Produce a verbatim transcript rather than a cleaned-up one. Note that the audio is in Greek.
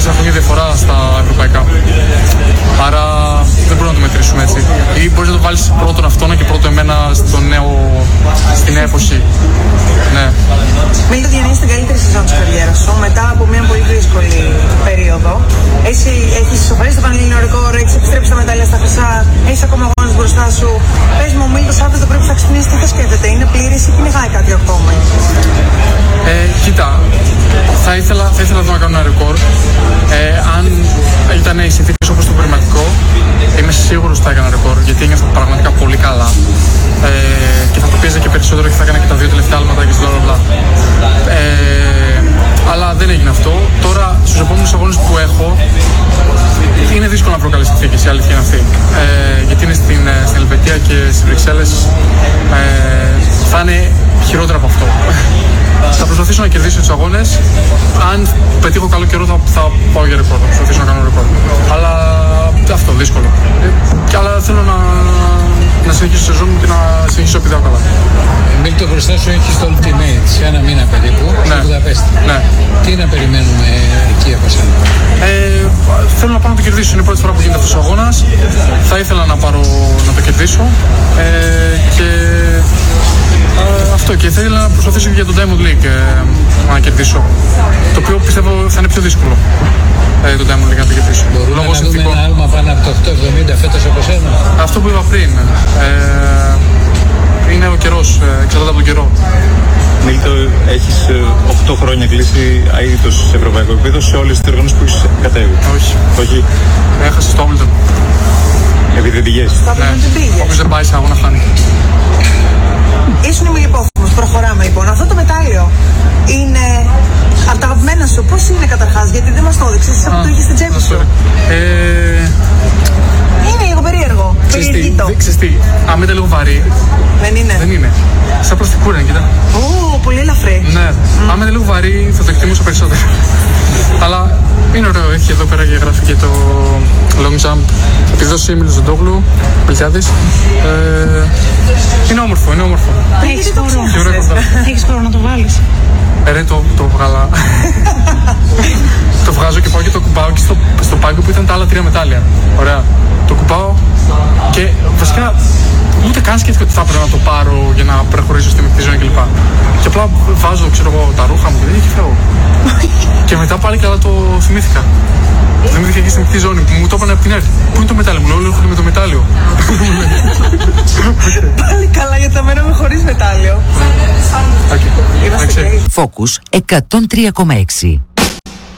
βαθμού διαφορά στα ευρωπαϊκά. Άρα δεν μπορούμε να το μετρήσουμε έτσι. Ή μπορείς να το βάλεις πρώτον αυτόν και πρώτον εμένα στο νέο, στη νέα εποχή. Ναι. Μίλτο, διανύεις την καλύτερη σεζόν της καριέρας σου μετά από μια πολύ δύσκολη περίοδο. Εσύ έχεις σοφαρίσει το πανελλήνιο ρεκόρ, έχεις επιστρέψει τα μετάλλια στα χρυσά, έχεις ακόμα αγώνες μπροστά σου. Πες μου, ο Μίλτος αύριο το πρωί που θα ξυπνήσει, τι θα σκέφτεται, είναι πλήρης ή κυνηγάει κάτι ακόμα? Ε, κοίτα, θα ήθελα, θα ήθελα να κάνω ένα ρεκόρ. Ε, αν ήταν οι συνθήκες όπως το περιματικό, είμαι σίγουρος ότι θα έκανα ρεκόρ, γιατί ένιωθα πραγματικά πολύ καλά. Ε, και θα το πίεζα και περισσότερο και θα έκανα και τα δύο τελευταία άλματα και στην όλα. Ε, αλλά δεν έγινε αυτό. Τώρα στους επόμενους αγώνες που έχω είναι δύσκολο να βρω καλές συνθήκες, η αλήθεια είναι αυτή. Ε, γιατί είναι στην, στην Ελβετία και στις Βρυξέλλες. Ε, θα είναι χειρότερα από αυτό. Θα προσπαθήσω να κερδίσω τους αγώνες. Αν πετύχω καλό καιρό θα, θα πάω για ρεκόρ, θα προσπαθήσω να κάνω ρεκόρ. Αλλά αυτό δύσκολο. Ε, αλλά θέλω να, να συνεχίσω τη σεζόν μου και να συνεχίσω επειδή πάω καλά. Μίλτο, μπροστά σου έχεις το Ultimate σε ένα μήνα περίπου, ναι, στη Βουδαπέστη. Ναι. Τι να περιμένουμε εκεί από σένα? Ε, θέλω να πάω να το κερδίσω. Είναι η πρώτη φορά που γίνεται αυτός ο αγώνας. Θα ήθελα να πάρω να το κερδίσω. Ε, και ε, αυτό, και θα ήθελα να προσπαθήσω και για το Diamond League ε, να κερδίσω. Το οποίο πιστεύω θα είναι πιο δύσκολο. Ε, το Diamond League να το κερδίσω. Μπορούμε να δούμε ένα άλμα πάνω από το οκτώ εβδομήντα φέτος από σένα? Αυτό που είπα πριν. Ε, είναι ο καιρός, ε, εξαρτάται από τον καιρό. Μίλτο, έχεις οκτώ χρόνια κλείσει αείτος σε ευρωπαϊκό επίπεδο σε όλες τις οργανώσεις που έχεις κατέβει? Όχι. Όχι. Έχασε στο Wimbledon. Επειδή δεν πήγες? Ναι. Όποιος δεν πάει σε αγώνα χάνει. Ήσουν ημιλιπόθυμος, προχωράμε λοιπόν. Αυτό το μετάλλιο είναι από τα αγαπημένα σου. Πώς είναι καταρχάς, γιατί δεν μας το έδειξες, εσύ που το είχες στην τσέπη σου. Ε, είναι λίγο περίεργο. Περιεργητό. Ξέρεις τι, αν είναι λίγο βαρύ. Δεν είναι. Δεν είναι. Σαν πλαστικό είναι, κοίτα. Ω, πολύ ελαφρύ. Ναι. Mm. Αν είναι λίγο βαρύ θα το εκτιμούσα περισσότερο. Αλλά είναι ωραίο, έχει εδώ πέρα και γράφει και το long jump. Επιδόση Έμιλου Ζοντόγλου, Πελιάδης. Ε, είναι όμορφο, είναι όμορφο. Έχεις χώρο. Έχεις χώρο να το βάλεις? Ε, ρε, το, το βγάλα. Το βγάζω και πάω και το κουμπάω και στο, στο πάγκο που ήταν τα άλλα τρία μετάλλια. Ωραία. Το κουμπάω και βασικά ούτε καν σκέφτηκα ότι θα έπρεπε να το πάρω για να προχωρήσω στη μεικτή ζώνη κλπ. Και απλά βάζω, ξέρω εγώ, τα ρούχα μου και δεν και φεύγω. Και μετά πάλι καλά το θυμήθηκα. Το θυμήθηκα και στη μεικτή ζώνη που μου το έπανε από την έρθη. Πού είναι το μετάλλιο, μου λέω, έρχονται με το μετάλλιο. Πάλι καλά, γιατί θα μέναμε χωρίς μετάλλιο. Okay. Είμαστε Focus εκατόν τρία κόμμα έξι.